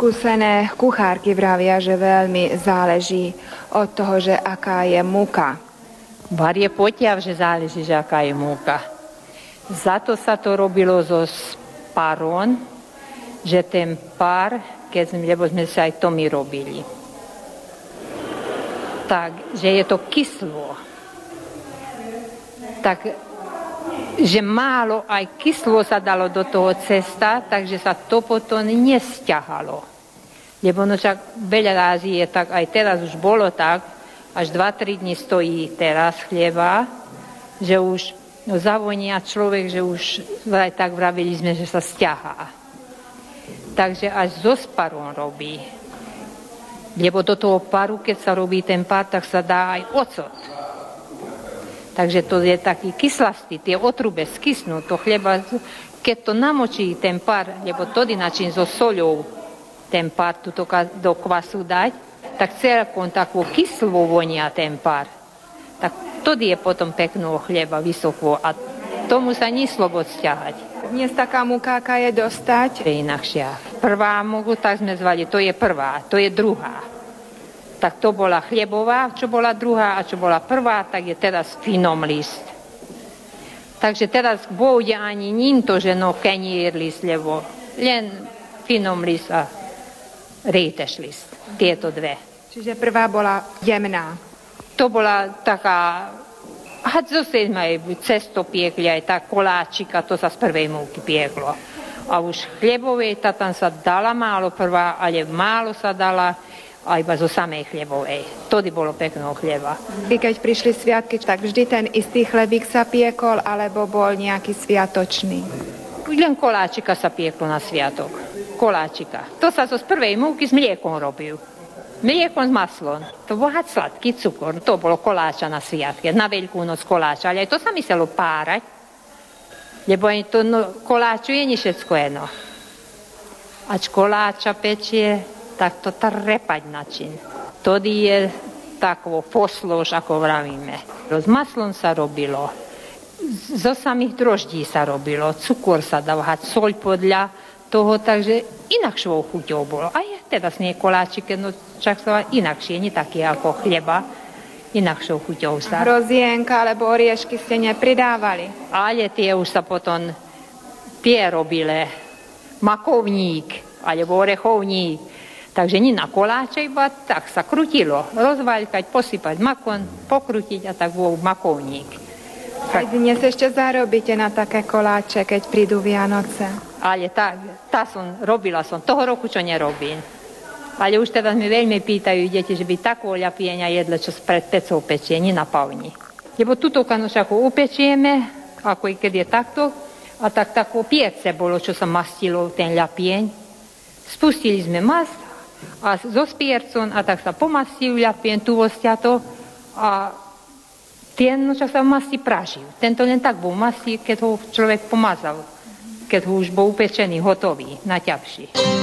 Skúsené kuchárky vravia, že veľmi záleží od toho, že aká je múka. Bar je potiav, že záleží, že aká je múka. Zato sa to robilo zo sparon, že ten pár, lebo sme sa aj to my robili. Tak, že je to kyslo. Tak, že málo aj kyslo sa dalo do toho cesta, takže sa to potom nesťahalo. Lebo no však veľa razy je tak, aj teraz už bolo tak, až 2-3 dní stojí teraz chleba, že už zavonia človek, že už aj tak vravili sme, že sa stiahá. Takže až so sparom robí. Lebo do toho paru, keď sa robí ten pár, tak sa dá aj ocot. Takže to je taký kyslastý, tie otrube skysnú, to chleba, keď to namočí ten pár, lebo to načín so soľou ten pár do kvasu dať, tak celkom takú kyslú vonia ten pár. Tak to je potom peknú chleba, vysokú a tomu sa neslobod stiahať. Dnes taká múka, aká je dostať? Je inakšia. Prvá múku, tak sme zvali, to je prvá, to je druhá. Tak to bola chlebová, čo bola druhá a čo bola prvá, tak je teraz finom list. Takže teraz bude ani to, že no kenír list, lebo len finom list a rejteš list. Tieto dve. Čiže prvá bola jemná. To bola taká, zase sme aj cesto piekli, aj tá koláčika, to sa z prvej múky pieklo. A už chlebovej, tá tam sa dala málo prvá, ale málo sa dala, a iba zo samej chlebovej. Tody bolo pekného chleba. Keď prišli sviatky, tak vždy ten istý chlebík sa piekol, alebo bol nejaký sviatočný? Len koláčika sa pieklo na sviatok. Koláčika. To sa zo z prvej múky s mliekom robil. Mliekom s maslom. To bol sladký cukor. To bolo koláča na sviatke. Na Veľkú noc koláča. Ale aj to sa myslelo párať. Lebo aj to koláču je nie všetko jedno. Ač koláča pečie, tak to trepať način. Tody je takovo poslož, ako vravíme. S maslom sa robilo, zo samých droždí sa robilo, cukor sa dávať, soľ podľa toho, takže inakšou chuťou bolo. Aj teraz nie koláčike, no čak sa inakšie, nie také ako chleba, inakšou chuťou sa. Hrozienka alebo oriešky ste nepridávali? Ale tie už sa potom tie robile, makovník alebo orechovník. Takže nie na koláče, iba tak sa krutilo. Rozvaľkať, posypať makon, pokrutiť a tak bol makovník. Aj dnes ešte zarobíte na také koláče, keď prídu Vianoce? Ale robila som. Toho roku, čo nerobím. Ale už teraz mi veľmi pýtajú deti, že by takú ľapienia jedle, čo pred pecou pečie, nie na pavni. Lebo túto kanošaku upečieme, ako i keď je takto, a tak takú piece bolo, čo sa mastilo ten ľapieň. Spustili sme mast, a so spiercom a tak sa pomastí ľapien, tu to a ten čak sa v masti pražil. Tento len tak bol masti, keď ho človek pomazal, keď ho už bol upečený, hotový, naťavší.